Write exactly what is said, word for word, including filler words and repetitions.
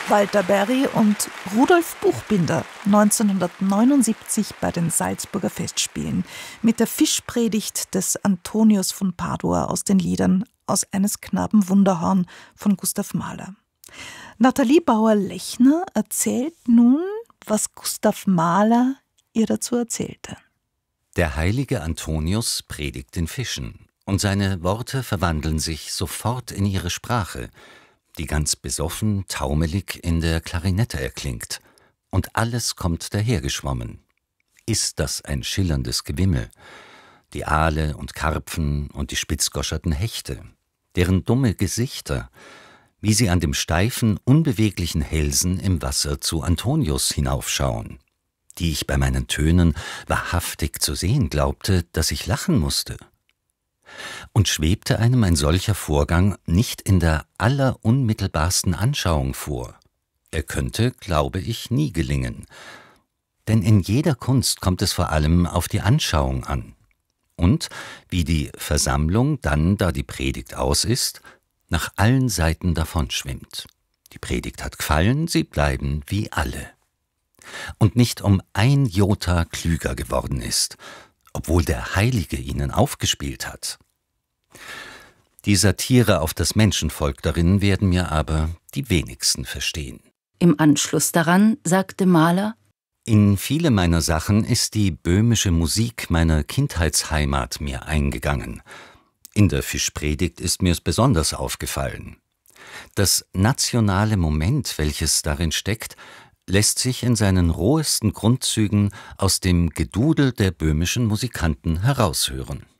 Walter Berry und Rudolf Buchbinder neunzehnhundertneunundsiebzig bei den Salzburger Festspielen mit der Fischpredigt des Antonius von Padua aus den Liedern Aus eines Knaben Wunderhorn von Gustav Mahler. Nathalie Bauer-Lechner erzählt nun, was Gustav Mahler ihr dazu erzählte. Der heilige Antonius predigt den Fischen, und seine Worte verwandeln sich sofort in ihre Sprache, die ganz besoffen, taumelig in der Klarinette erklingt, und alles kommt dahergeschwommen. Ist das ein schillerndes Gewimmel? Die Aale und Karpfen und die spitzgoscherten Hechte, deren dumme Gesichter, wie sie an dem steifen, unbeweglichen Helsen im Wasser zu Antonius hinaufschauen, die ich bei meinen Tönen wahrhaftig zu sehen glaubte, dass ich lachen musste. Und schwebte einem ein solcher Vorgang nicht in der allerunmittelbarsten Anschauung vor, er könnte, glaube ich, nie gelingen. Denn in jeder Kunst kommt es vor allem auf die Anschauung an. Und wie die Versammlung dann, da die Predigt aus ist, nach allen Seiten davonschwimmt. Die Predigt hat gefallen, sie bleiben wie alle. Und nicht um ein Jota klüger geworden ist, obwohl der Heilige ihnen aufgespielt hat. Die Satire auf das Menschenvolk darin werden mir aber die wenigsten verstehen. Im Anschluss daran sagte Mahler: In viele meiner Sachen ist die böhmische Musik meiner Kindheitsheimat mir eingegangen. In der Fischpredigt ist mir's besonders aufgefallen. Das nationale Moment, welches darin steckt, lässt sich in seinen rohesten Grundzügen aus dem Gedudel der böhmischen Musikanten heraushören.